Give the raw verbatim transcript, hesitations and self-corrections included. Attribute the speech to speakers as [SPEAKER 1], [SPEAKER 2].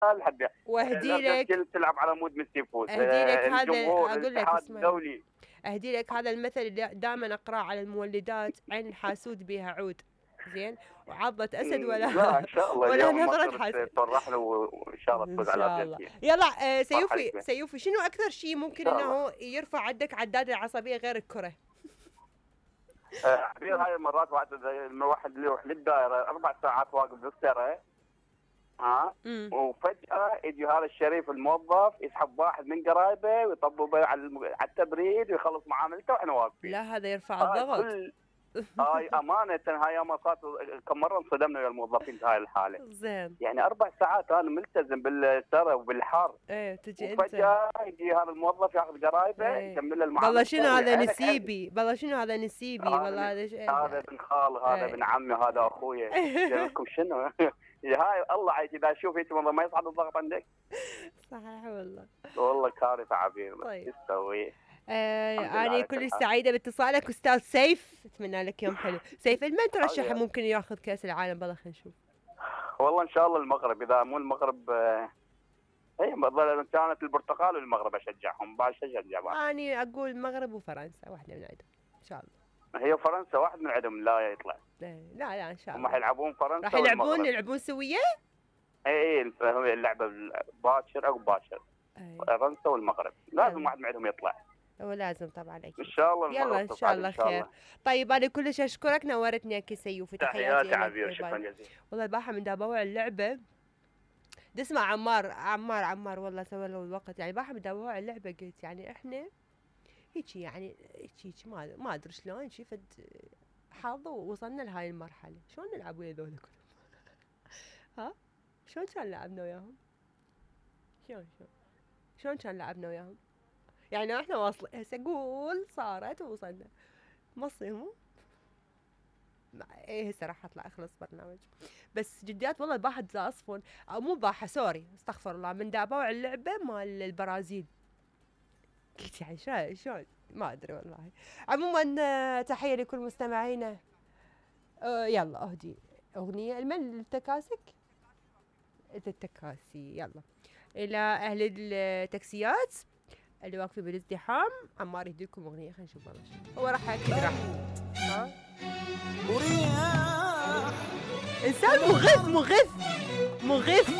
[SPEAKER 1] لحد
[SPEAKER 2] واهدي
[SPEAKER 1] الأردن
[SPEAKER 2] لك
[SPEAKER 1] تلعب على مود ميسي يفوز.
[SPEAKER 2] اهدي لك هذا،
[SPEAKER 1] الجمهور
[SPEAKER 2] اقول لك
[SPEAKER 1] الاتحاد
[SPEAKER 2] اسمعني،
[SPEAKER 1] الدولي.
[SPEAKER 2] اهدي لك هذا المثل اللي دائما اقراه على المولدات: عين الحاسود بها عود. زين، وعضة اسد
[SPEAKER 1] مم،
[SPEAKER 2] ولا
[SPEAKER 1] لا ان شاء الله
[SPEAKER 2] ولا
[SPEAKER 1] اليوم
[SPEAKER 2] نظرة
[SPEAKER 1] مصر
[SPEAKER 2] حسد.
[SPEAKER 1] تفرح له وان شاء الله
[SPEAKER 2] ان
[SPEAKER 1] تفوز على
[SPEAKER 2] شاء الله.
[SPEAKER 1] الارجنتين.
[SPEAKER 2] يلا آه
[SPEAKER 1] فرحه
[SPEAKER 2] سيوفي،
[SPEAKER 1] كبيره
[SPEAKER 2] سيوفي شنو اكثر شيء
[SPEAKER 1] ان
[SPEAKER 2] ممكن
[SPEAKER 1] شاء الله.
[SPEAKER 2] انه يرفع عندك عداد العصبيه غير الكره؟
[SPEAKER 1] آه، عبير هاي المرات واحد الواحد اللي يروح للدائره اربع ساعات واقف بالسياره، ها،
[SPEAKER 2] امم
[SPEAKER 1] وفجاه يجي هذا الشريف الموظف يسحب واحد من قرايبه ويطببه على الم- على التبريد ويخلص معاملته واحنا واقفين.
[SPEAKER 2] لا هذا يرفع
[SPEAKER 1] هاي
[SPEAKER 2] الضغط.
[SPEAKER 1] كل هاي امانه هاي يوم صارت كم مره انصدمنا ويا الموظفين في هاي الحاله.
[SPEAKER 2] زين.
[SPEAKER 1] يعني اربع ساعات انا ملتزم بالسياره وبالحر،
[SPEAKER 2] ايه تجي انت.
[SPEAKER 1] وفجاه يجي هذا الموظف ياخذ قرايبه
[SPEAKER 2] ايه
[SPEAKER 1] يكمل له المعامله.
[SPEAKER 2] والله شنو هذا
[SPEAKER 1] ويعينك حيل.
[SPEAKER 2] نسيبي، والله شنو هذا نسيبي،
[SPEAKER 1] هذا
[SPEAKER 2] والله
[SPEAKER 1] من
[SPEAKER 2] هذا شيء.
[SPEAKER 1] هذا ابن خال، هذا
[SPEAKER 2] ايه.
[SPEAKER 1] ابن عمي، هذا اخويا. لكم شنو؟ يا هاي الله عايش اذا اشوف هيك والله ما يصعد الضغط عندك.
[SPEAKER 2] صحيح والله.
[SPEAKER 1] والله كارثه عبير.
[SPEAKER 2] طيب.
[SPEAKER 1] ايش تسوي؟
[SPEAKER 2] آه
[SPEAKER 1] الحمد لله
[SPEAKER 2] أنا
[SPEAKER 1] على كل
[SPEAKER 2] كل
[SPEAKER 1] حال.
[SPEAKER 2] سعيدة باتصالك أستاذ سيف، أتمنى لك يوم حلو. سيف من ترشح
[SPEAKER 1] حبيبي.
[SPEAKER 2] ممكن ياخذ كأس العالم؟ بالله خلينا نشوف.
[SPEAKER 1] والله ان شاء الله المغرب، اذا مو المغرب آه، هي بظل كانت البرتغال والمغرب اشجعهم، باش اشجع بعض.
[SPEAKER 2] أنا أقول المغرب وفرنسا، واحدة من عندهم إن شاء الله.
[SPEAKER 1] هي فرنسا واحد من عندهم لا يطلع.
[SPEAKER 2] إيه، لا لا إن شاء
[SPEAKER 1] هم
[SPEAKER 2] الله.
[SPEAKER 1] حيلعبون فرنسا
[SPEAKER 2] راح يلعبون
[SPEAKER 1] والمغرب.
[SPEAKER 2] يلعبون سوية؟
[SPEAKER 1] اي اي هي اللعبه باكر او باكر.
[SPEAKER 2] أي.
[SPEAKER 1] فرنسا والمغرب لازم
[SPEAKER 2] يلا.
[SPEAKER 1] واحد من عندهم يطلع.
[SPEAKER 2] هو لازم طبعا أكيد.
[SPEAKER 1] ان شاء الله
[SPEAKER 2] يلا
[SPEAKER 1] المغرب
[SPEAKER 2] إن شاء
[SPEAKER 1] تصعد
[SPEAKER 2] الله
[SPEAKER 1] ان شاء
[SPEAKER 2] خير.
[SPEAKER 1] الله.
[SPEAKER 2] طيب أنا كلش أشكرك، نورتني يا كي سيوفي.
[SPEAKER 1] تحياتي
[SPEAKER 2] لك.
[SPEAKER 1] عبير،
[SPEAKER 2] باي
[SPEAKER 1] شكرا
[SPEAKER 2] باي.
[SPEAKER 1] جزيلا.
[SPEAKER 2] والله الباحة من دابوع اللعبة. تسمع عمار عمار عمار والله سوى له الوقت، يعني باحة من دابوع اللعبة قلت يعني إحنا هيجي يعني هيك هيك ما ما ادري شلون شي فد حظ ووصلنا لهاي المرحله، شلون نلعب ويا ذولا كلهم؟ ها شلون كان لعبنا وياهم؟ شلون شلون شلون كان لعبنا وياهم؟ يعني احنا واصلين هسه قول صارت ووصلنا، ما تصير مو؟ ايه هسه راح اطلع اخلص برنامج. بس جديات والله الباحة اصفن، او مو باحة سوري استغفر الله، من دابوع اللعبه مال البرازيل. قلت يعني شلون شلون ما ادري والله. عموما آه، تحيه لكل مستمعينا. آه يلا اهدي اغنيه المن التكاسك التكاسي. يلا الى اهل التاكسيات اللي واقفين بالازدحام، عمار يهديكم اغنيه. خلينا نشوف والله هو راح اكيد راح. ها انسان مغث مغث مغث